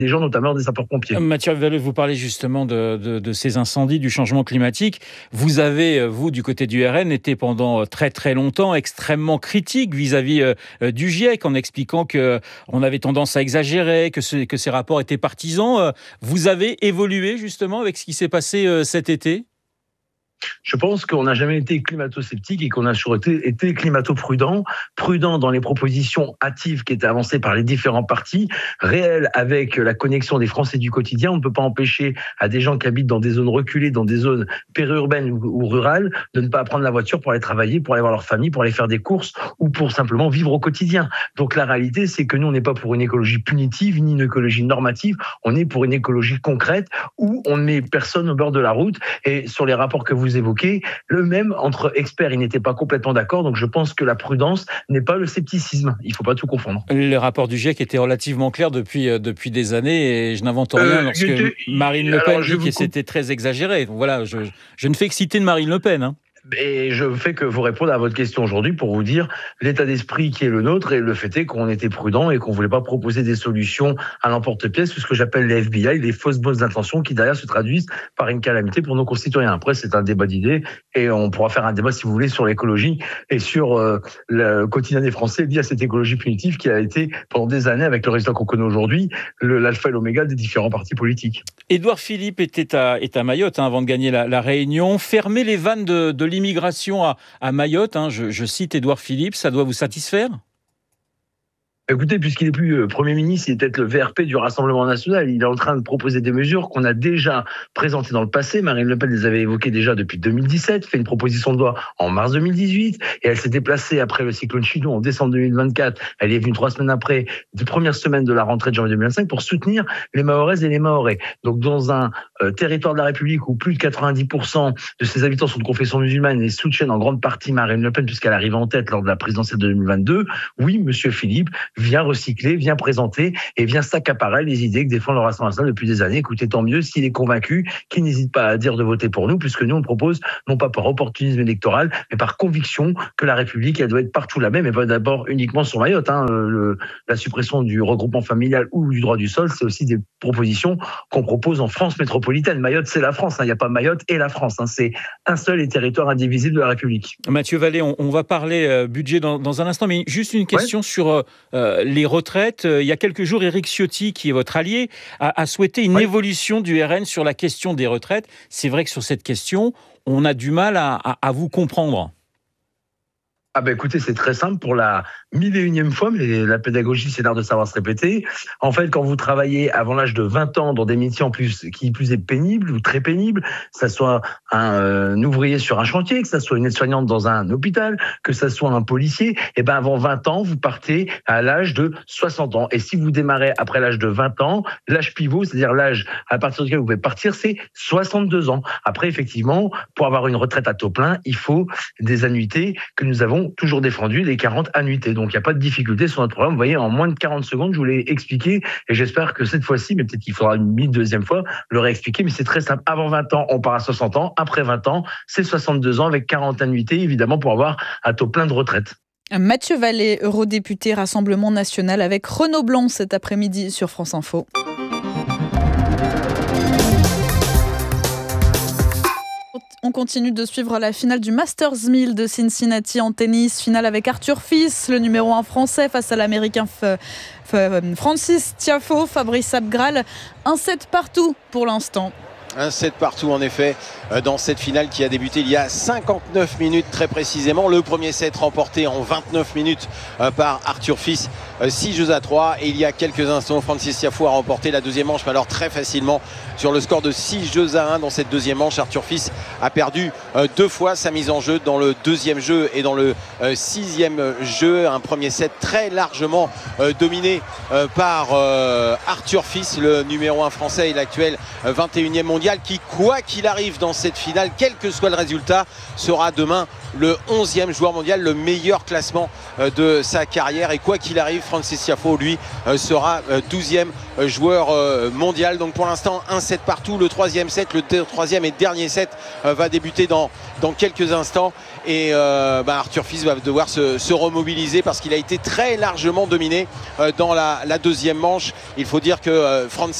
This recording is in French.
des gens, notamment des sapeurs-pompiers. Mathieu Vallée, vous parlez justement de ces incendies, du changement climatique. Vous avez, vous, du côté du RN, été pendant très très longtemps extrêmement critique vis-à-vis du GIEC, en expliquant qu'on avait tendance à exagérer, que ces rapports étaient partisans. Vous avez évolué justement avec ce qui s'est passé cet été ? Je pense qu'on n'a jamais été climato-sceptique et qu'on a toujours été climato-prudent, prudent dans les propositions hâtives qui étaient avancées par les différents partis, réel avec la connexion des Français du quotidien. On ne peut pas empêcher à des gens qui habitent dans des zones reculées, dans des zones périurbaines ou rurales, de ne pas prendre la voiture pour aller travailler, pour aller voir leur famille, pour aller faire des courses ou pour simplement vivre au quotidien. Donc la réalité, c'est que nous, on n'est pas pour une écologie punitive ni une écologie normative, on est pour une écologie concrète où on ne met personne au bord de la route. Et sur les rapports que vous évoqué, le même entre experts, ils n'étaient pas complètement d'accord. Donc je pense que la prudence n'est pas le scepticisme. Il ne faut pas tout confondre. Le rapport du GIEC était relativement clair depuis des années et je n'invente rien lorsque Marine Le Pen dit que c'était très exagéré. Donc voilà, je ne fais que citer de Marine Le Pen. Et je fais que vous répondre à votre question aujourd'hui pour vous dire l'état d'esprit qui est le nôtre, et le fait est qu'on était prudent et qu'on voulait pas proposer des solutions à l'emporte-pièce, ce que j'appelle les FBI, les fausses bonnes intentions qui derrière se traduisent par une calamité pour nos concitoyens. Après, c'est un débat d'idées et on pourra faire un débat, si vous voulez, sur l'écologie et sur le quotidien des Français lié à cette écologie punitive qui a été pendant des années, avec le résultat qu'on connaît aujourd'hui, l'alpha et l'oméga des différents partis politiques. Édouard Philippe est à Mayotte avant de gagner la Réunion. Fermer les vannes de l'immigration à Mayotte, je cite Édouard Philippe, ça doit vous satisfaire ? Écoutez, puisqu'il n'est plus Premier ministre, il est peut-être le VRP du Rassemblement national. Il est en train de proposer des mesures qu'on a déjà présentées dans le passé. Marine Le Pen les avait évoquées déjà depuis 2017, fait une proposition de loi en mars 2018, et elle s'est déplacée après le cyclone Chido en décembre 2024. Elle est venue 3 semaines après, de première semaine de la rentrée de janvier 2025, pour soutenir les Mahoraises et les Mahorais. Donc dans un territoire de la République où plus de 90% de ses habitants sont de confession musulmane et soutiennent en grande partie Marine Le Pen puisqu'elle arrive en tête lors de la présidentielle de 2022, oui, monsieur Philippe vient recycler, vient présenter et vient s'accaparer les idées que défend le Rassemblement national depuis des années. Écoutez, tant mieux s'il est convaincu, qu'il n'hésite pas à dire de voter pour nous, puisque nous on propose, non pas par opportunisme électoral, mais par conviction que la République, elle doit être partout la même, et pas d'abord uniquement sur Mayotte. La suppression du regroupement familial ou du droit du sol, c'est aussi des propositions qu'on propose en France métropolitaine. Mayotte, c'est la France. Il n'y a pas Mayotte et la France. C'est un seul et territoire indivisible de la République. Mathieu Vallée, on va parler budget dans un instant, mais juste une question sur les retraites. Il y a quelques jours, Éric Ciotti, qui est votre allié, a souhaité une évolution du RN sur la question des retraites. C'est vrai que sur cette question, on a du mal à vous comprendre. Écoutez, c'est très simple, pour la 1001e fois, mais la pédagogie, c'est l'art de savoir se répéter. En fait, quand vous travaillez avant l'âge de 20 ans dans des métiers qui plus est pénible ou très pénible, que ça soit un ouvrier sur un chantier, que ça soit une aide-soignante dans un hôpital, que ça soit un policier, avant 20 ans, vous partez à l'âge de 60 ans. Et si vous démarrez après l'âge de 20 ans, l'âge pivot, c'est-à-dire l'âge à partir duquel vous pouvez partir, c'est 62 ans. Après, effectivement, pour avoir une retraite à taux plein, il faut des annuités que nous avons toujours défendu, les 40 annuités. Donc, il n'y a pas de difficulté sur notre programme. Vous voyez, en moins de 40 secondes, je vous l'ai expliqué, et j'espère que cette fois-ci, mais peut-être qu'il faudra une deuxième fois, le réexpliquer, mais c'est très simple. Avant 20 ans, on part à 60 ans. Après 20 ans, c'est 62 ans avec 40 annuités, évidemment, pour avoir à taux plein de retraite. Mathieu Vallée, eurodéputé Rassemblement national avec Renaud Blanc cet après-midi sur France Info. On continue de suivre la finale du Masters 1000 de Cincinnati en tennis. Finale avec Arthur Fils, le numéro 1 français, face à l'Américain Francis Tiafoe, Fabrice Abgral. 1-7 partout pour l'instant. 1-7 partout en effet dans cette finale qui a débuté il y a 59 minutes très précisément. Le premier set remporté en 29 minutes par Arthur Fils, 6-3. Et il y a quelques instants, Francis Tiafoe a remporté la deuxième manche, mais alors très facilement sur le score de 6-1 dans cette deuxième manche. Arthur Fils a perdu 2 fois sa mise en jeu dans le deuxième jeu et dans le 6e jeu. Un premier set très largement dominé par Arthur Fils, le numéro 1 français et l'actuel 21e mondial. mondial qui, quoi qu'il arrive dans cette finale, quel que soit le résultat, sera demain le 11e joueur mondial, le meilleur classement de sa carrière. Et quoi qu'il arrive, Francis Tiafoe, lui, sera 12e joueur mondial. Donc pour l'instant, 1-7 partout. Le troisième set, le troisième et dernier set va débuter dans quelques instants. Et Arthur Fils va devoir se remobiliser parce qu'il a été très largement dominé dans la deuxième manche. Il faut dire que Francis